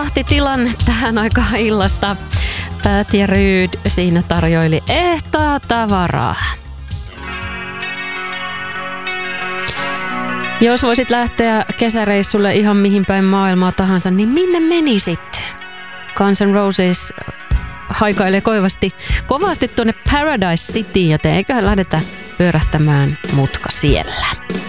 tahtitilan tähän aikaan illasta. Pat ja Ryd siinä tarjoili ehtaa tavaraa. Jos voisit lähteä kesäreissulle ihan mihin päin maailmaa tahansa, niin minne menisit? Guns N' Roses haikailee kovasti tuonne Paradise Cityin, joten eiköhän lähdetä pyörähtämään mutka siellä.